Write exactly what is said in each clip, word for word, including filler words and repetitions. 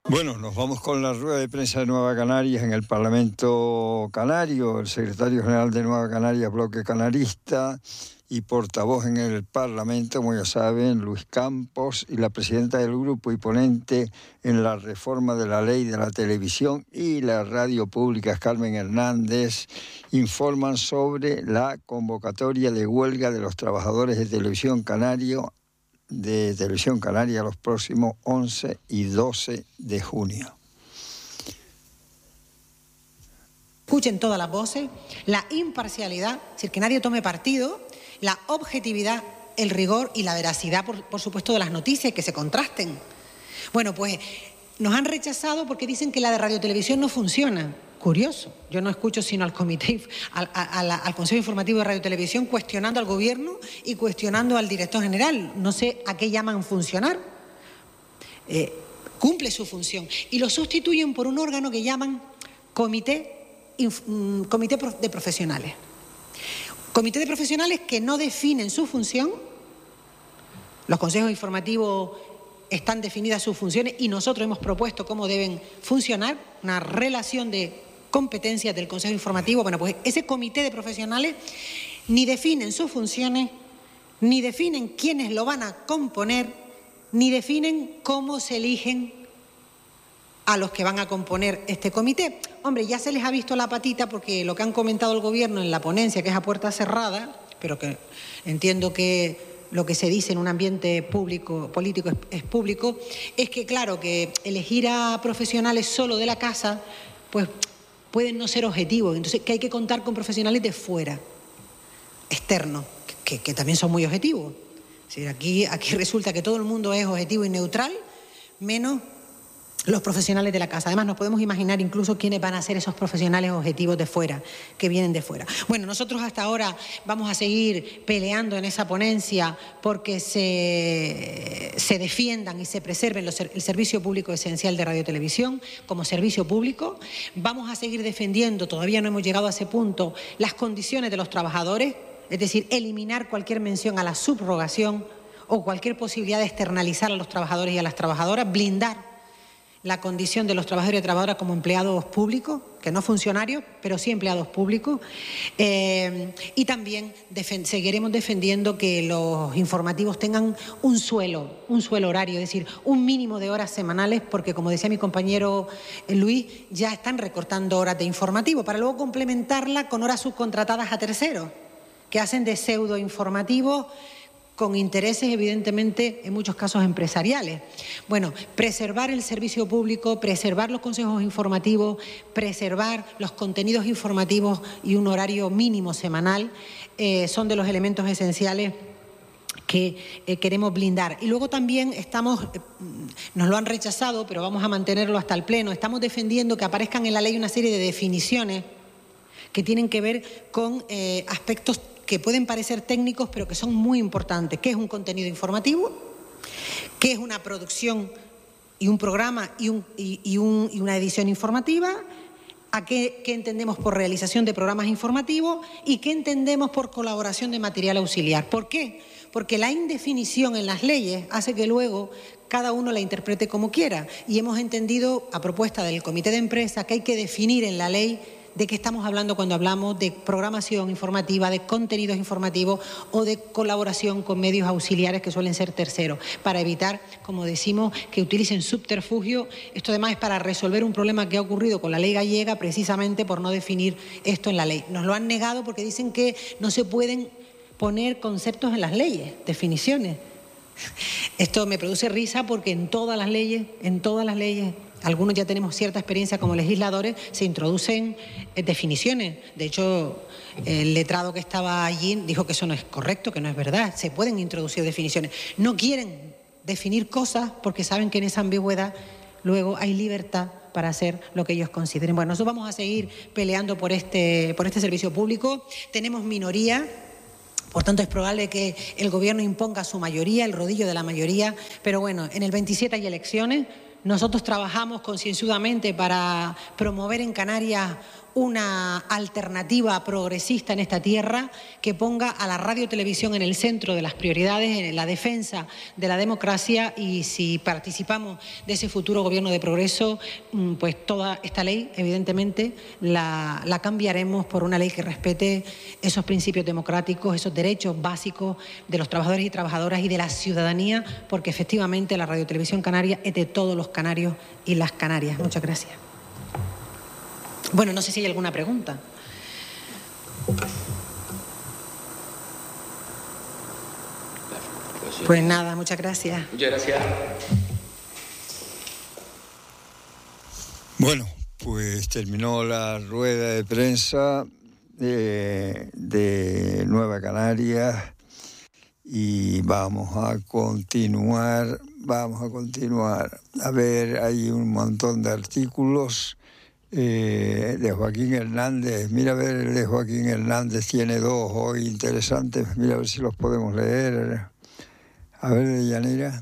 Bueno, nos vamos con la rueda de prensa de Nueva Canarias en el Parlamento Canario. El secretario general de Nueva Canarias, Bloque Canarista, y portavoz en el Parlamento, como ya saben, Luis Campos, y la presidenta del grupo y ponente en la reforma de la ley de la televisión y la radio pública, Carmen Hernández, informan sobre la convocatoria de huelga de los trabajadores de Televisión Canario de Televisión Canaria los próximos once y doce de junio. Escuchen todas las voces, la imparcialidad, es decir, que nadie tome partido, la objetividad, el rigor y la veracidad, por, por supuesto, de las noticias, que se contrasten. Bueno, pues nos han rechazado porque dicen que la de radiotelevisión no funciona. Curioso, yo no escucho sino al comité, al, al, al Consejo Informativo de Radio y Televisión cuestionando al Gobierno y cuestionando al director general. No sé a qué llaman funcionar. Eh, cumple su función. Y lo sustituyen por un órgano que llaman Comité, inf, comité de Profesionales. Comité de Profesionales que no definen su función. Los consejos informativos están definidas sus funciones y nosotros hemos propuesto cómo deben funcionar, una relación de competencias del Consejo Informativo. Bueno, pues ese comité de profesionales ni definen sus funciones, ni definen quiénes lo van a componer, ni definen cómo se eligen a los que van a componer este comité. Hombre, ya se les ha visto la patita porque lo que han comentado el Gobierno en la ponencia, que es a puerta cerrada, pero que entiendo que lo que se dice en un ambiente público, político es, es público, es que, claro, que elegir a profesionales solo de la casa, pues pueden no ser objetivos. Entonces, que hay que contar con profesionales de fuera, externos, que, que también son muy objetivos. Es decir, aquí, aquí resulta que todo el mundo es objetivo y neutral, menos los profesionales de la casa. Además, nos podemos imaginar incluso quiénes van a ser esos profesionales objetivos de fuera, que vienen de fuera. Bueno, nosotros hasta ahora vamos a seguir peleando en esa ponencia porque se, se defiendan y se preserven los, el servicio público esencial de radio y televisión como servicio público. Vamos a seguir defendiendo, todavía no hemos llegado a ese punto, las condiciones de los trabajadores, es decir, eliminar cualquier mención a la subrogación o cualquier posibilidad de externalizar a los trabajadores y a las trabajadoras, blindar la condición de los trabajadores y trabajadoras como empleados públicos, que no funcionarios, pero sí empleados públicos. Eh, y también defen- seguiremos defendiendo que los informativos tengan un suelo, un suelo horario, es decir, un mínimo de horas semanales, porque, como decía mi compañero Luis, ya están recortando horas de informativo, para luego complementarla con horas subcontratadas a terceros, que hacen de pseudo informativos con intereses, evidentemente, en muchos casos empresariales. Bueno, preservar el servicio público, preservar los consejos informativos, preservar los contenidos informativos y un horario mínimo semanal eh, son de los elementos esenciales que eh, queremos blindar. Y luego también estamos, eh, nos lo han rechazado, pero vamos a mantenerlo hasta el Pleno, estamos defendiendo que aparezcan en la ley una serie de definiciones que tienen que ver con eh, aspectos que pueden parecer técnicos, pero que son muy importantes. ¿Qué es un contenido informativo? ¿Qué es una producción y un programa y, un, y, y, un, y una edición informativa? ¿A qué, qué entendemos por realización de programas informativos? ¿Y qué entendemos por colaboración de material auxiliar? ¿Por qué? Porque la indefinición en las leyes hace que luego cada uno la interprete como quiera. Y hemos entendido, a propuesta del Comité de Empresa, que hay que definir en la ley de qué estamos hablando cuando hablamos de programación informativa, de contenidos informativos o de colaboración con medios auxiliares que suelen ser terceros, para evitar, como decimos, que utilicen subterfugio. Esto además es para resolver un problema que ha ocurrido con la ley gallega precisamente por no definir esto en la ley. Nos lo han negado porque dicen que no se pueden poner conceptos en las leyes, definiciones. Esto me produce risa porque en todas las leyes, en todas las leyes, algunos ya tenemos cierta experiencia como legisladores, se introducen eh, definiciones. De hecho, el letrado que estaba allí dijo que eso no es correcto, que no es verdad. Se pueden introducir definiciones. No quieren definir cosas porque saben que en esa ambigüedad luego hay libertad para hacer lo que ellos consideren. Bueno, nosotros vamos a seguir peleando por este, por este servicio público. Tenemos minoría. Por tanto, es probable que el Gobierno imponga su mayoría, el rodillo de la mayoría, pero bueno, en el veintisiete hay elecciones. Nosotros trabajamos concienzudamente para promover en Canarias una alternativa progresista en esta tierra que ponga a la radio y televisión en el centro de las prioridades, en la defensa de la democracia, y si participamos de ese futuro gobierno de progreso, pues toda esta ley, evidentemente, la, la cambiaremos por una ley que respete esos principios democráticos, esos derechos básicos de los trabajadores y trabajadoras y de la ciudadanía, porque efectivamente la radio y televisión canaria es de todos los canarios y las canarias. Muchas gracias. Bueno, no sé si hay alguna pregunta. Pues nada, muchas gracias. Muchas gracias. Bueno, pues terminó la rueda de prensa de, de Nueva Canarias y vamos a continuar, vamos a continuar. A ver, hay un montón de artículos. Eh, de Joaquín Hernández. Mira, a ver, el de Joaquín Hernández tiene dos hoy interesantes. Mira, a ver si los podemos leer. A ver, de Yanira.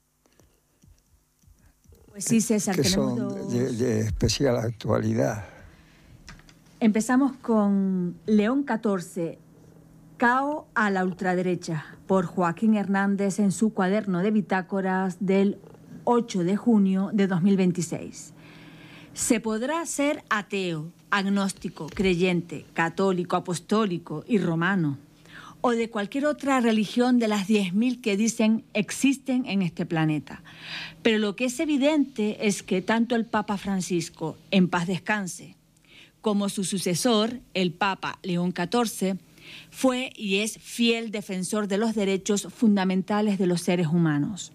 Pues sí, César, que tenemos son dos... de, de especial actualidad. Empezamos con León catorce, Cao a la ultraderecha, por Joaquín Hernández en su cuaderno de bitácoras del ocho de junio de dos mil veintiséis. Se podrá ser ateo, agnóstico, creyente, católico, apostólico y romano, o de cualquier otra religión de las diez mil que dicen existen en este planeta. Pero lo que es evidente es que tanto el Papa Francisco, en paz descanse, como su sucesor, el Papa León catorce, fue y es fiel defensor de los derechos fundamentales de los seres humanos.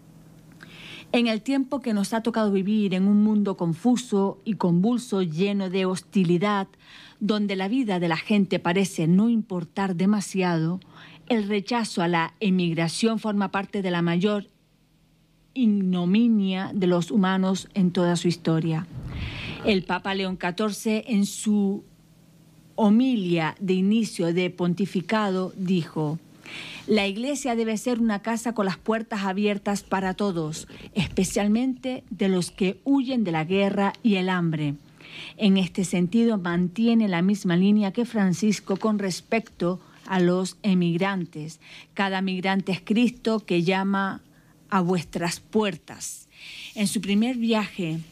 En el tiempo que nos ha tocado vivir en un mundo confuso y convulso, lleno de hostilidad, donde la vida de la gente parece no importar demasiado, el rechazo a la emigración forma parte de la mayor ignominia de los humanos en toda su historia. El Papa León catorce, en su homilia de inicio de pontificado, dijo: la Iglesia debe ser una casa con las puertas abiertas para todos, especialmente de los que huyen de la guerra y el hambre. En este sentido, mantiene la misma línea que Francisco con respecto a los emigrantes. Cada migrante es Cristo que llama a vuestras puertas. En su primer viaje,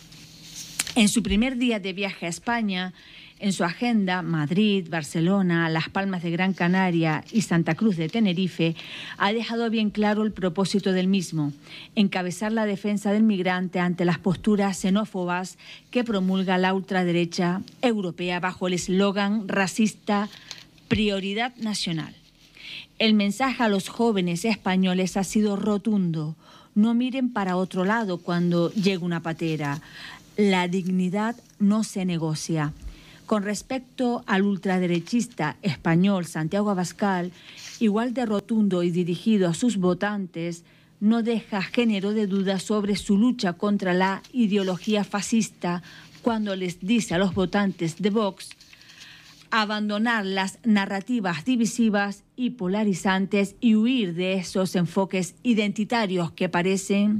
en su primer día de viaje a España, en su agenda, Madrid, Barcelona, Las Palmas de Gran Canaria y Santa Cruz de Tenerife, ha dejado bien claro el propósito del mismo: encabezar la defensa del migrante ante las posturas xenófobas que promulga la ultraderecha europea bajo el eslogan racista Prioridad Nacional. El mensaje a los jóvenes españoles ha sido rotundo: no miren para otro lado cuando llegue una patera. La dignidad no se negocia. Con respecto al ultraderechista español Santiago Abascal, igual de rotundo y dirigido a sus votantes, no deja género de duda sobre su lucha contra la ideología fascista cuando les dice a los votantes de Vox abandonar las narrativas divisivas y polarizantes y huir de esos enfoques identitarios que parecen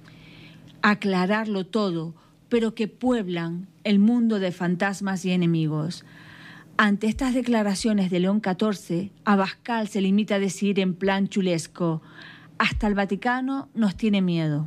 aclararlo todo, pero que pueblan el mundo de fantasmas y enemigos. Ante estas declaraciones de León catorce, Abascal se limita a decir en plan chulesco: hasta el Vaticano nos tiene miedo.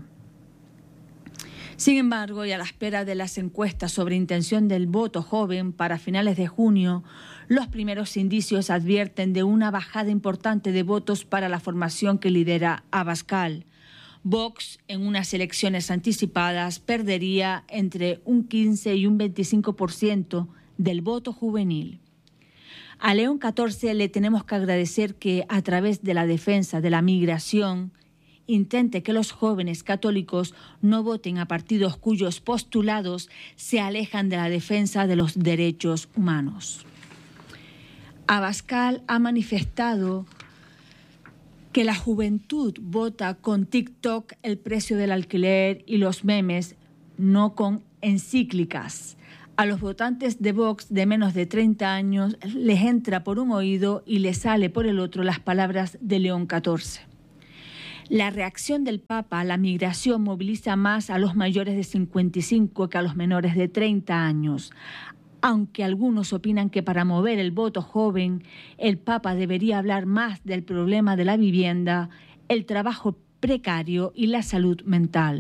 Sin embargo, y a la espera de las encuestas sobre intención del voto joven para finales de junio, los primeros indicios advierten de una bajada importante de votos para la formación que lidera Abascal. Vox, en unas elecciones anticipadas, perdería entre un quince y un veinticinco por ciento del voto juvenil. A León catorce le tenemos que agradecer que, a través de la defensa de la migración, intente que los jóvenes católicos no voten a partidos cuyos postulados se alejan de la defensa de los derechos humanos. Abascal ha manifestado que la juventud vota con TikTok, el precio del alquiler y los memes, no con encíclicas. A los votantes de Vox de menos de treinta años les entra por un oído y les sale por el otro las palabras de León catorce. La reacción del Papa a la migración moviliza más a los mayores de cincuenta y cinco que a los menores de treinta años. Aunque algunos opinan que para mover el voto joven, el Papa debería hablar más del problema de la vivienda, el trabajo precario y la salud mental.